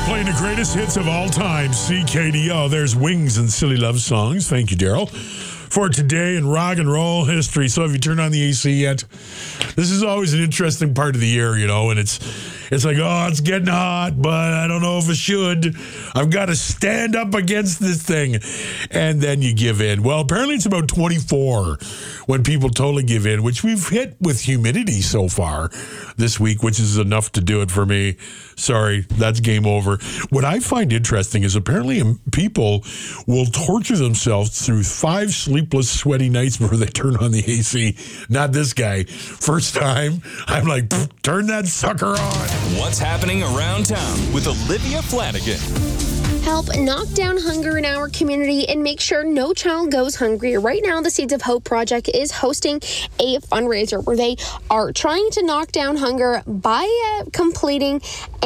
Playing the greatest hits of all time, CKDO. There's Wings and Silly Love Songs. Thank you, Daryl, for today in rock and roll history. So have you turned on the AC yet? This is always an interesting part of the year, you know, and it's like, oh, it's getting hot, but I don't know if I should. I've got to stand up against this thing. And then you give in. Well, apparently it's about 24 when people totally give in, which we've hit with humidity so far this week, which is enough to do it for me. Sorry, that's game over. What I find interesting is apparently people will torture themselves through 5 sleepless, sweaty nights before they turn on the AC. Not this guy. First time, I'm like, turn that sucker on. What's happening around town with Olivia Flanagan. Help knock down hunger in our community and make sure no child goes hungry. Right now, the Seeds of Hope Project is hosting a fundraiser where they are trying to knock down hunger by completing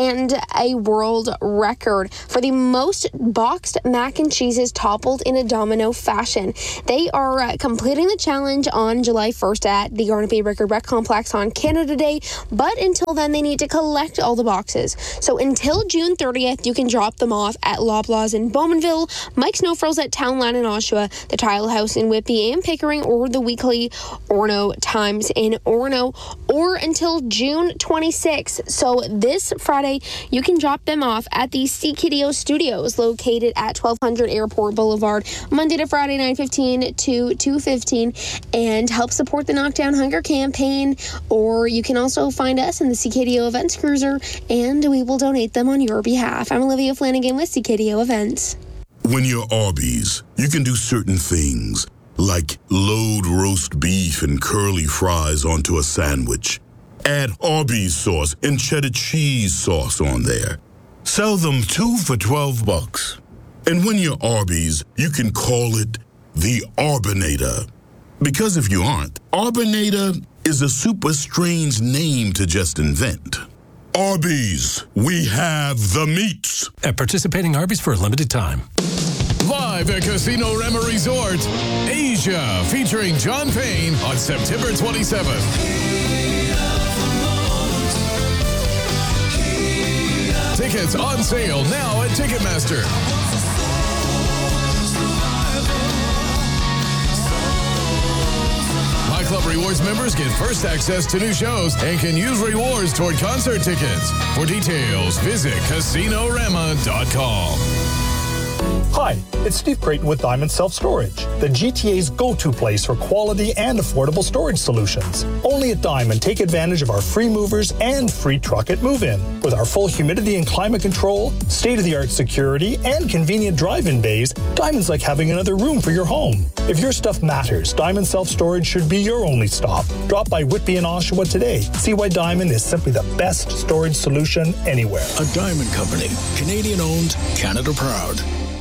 a world record for the most boxed mac and cheeses toppled in a domino fashion. They are completing the challenge on July 1st at the Garnet Bay Record Rec Complex on Canada Day, but until then, they need to collect all the boxes. So until June 30th, you can drop them off at Loblaws in Bowmanville, Mike's No Frills at Townland in Oshawa, the Tile House in Whitby and Pickering, or the weekly Orno Times in Orno, or until June 26th. So this Friday, you can drop them off at the CKDO Studios located at 1200 Airport Boulevard, Monday to Friday, 9:15 to 2:15, and help support the Knockdown Hunger campaign. Or you can also find us in the CKDO Events Cruiser, and we will donate them on your behalf. I'm Olivia Flanagan with CKDO Events. When you're Arby's, you can do certain things, like load roast beef and curly fries onto a sandwich. Add Arby's sauce and cheddar cheese sauce on there. Sell them 2 for $12. And when you're Arby's, you can call it the Arbinator. Because if you aren't, Arbinator is a super strange name to just invent. Arby's, we have the meats. At participating Arby's for a limited time. Live at Casino Rema Resort, Asia, featuring John Payne on September 27th. Tickets on sale now at Ticketmaster. My Club Rewards members get first access to new shows and can use rewards toward concert tickets. For details, visit CasinoRama.com. Hi, it's Steve Creighton with Diamond Self Storage, the GTA's go-to place for quality and affordable storage solutions. Only at Diamond, take advantage of our free movers and free truck at move-in. With our full humidity and climate control, state-of-the-art security, and convenient drive-in bays, Diamond's like having another room for your home. If your stuff matters, Diamond Self Storage should be your only stop. Drop by Whitby and Oshawa today. See why Diamond is simply the best storage solution anywhere. A Diamond Company, Canadian-owned, Canada-proud.